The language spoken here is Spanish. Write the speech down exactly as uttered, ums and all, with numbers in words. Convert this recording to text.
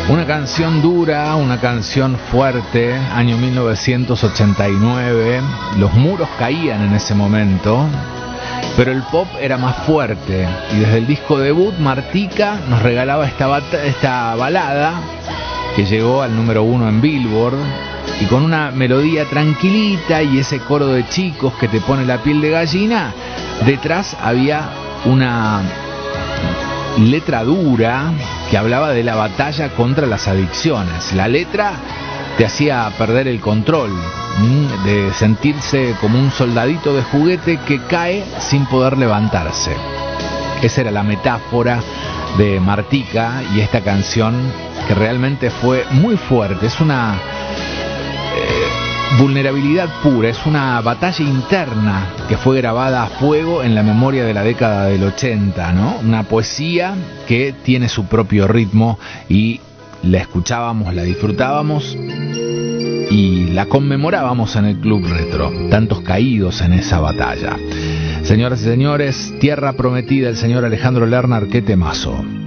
Una canción dura, una canción fuerte, año mil novecientos ochenta y nueve, los muros caían en ese momento, pero el pop era más fuerte, y desde el disco debut Martika nos regalaba esta, bat- esta balada que llegó al número uno en Billboard, y con una melodía tranquilita y ese coro de chicos que te pone la piel de gallina, detrás había una letra dura que hablaba de la batalla contra las adicciones. La letra te hacía perder el control, de sentirse como un soldadito de juguete que cae sin poder levantarse. Esa era la metáfora de Martika y esta canción, que realmente fue muy fuerte. Es una vulnerabilidad pura, es una batalla interna que fue grabada a fuego en la memoria de la década del ochenta, ¿no? Una poesía que tiene su propio ritmo y la escuchábamos, la disfrutábamos y la conmemorábamos en el Club Retro. Tantos caídos en esa batalla. Señoras y señores, Tierra Prometida, el señor Alejandro Lerner, qué temazo.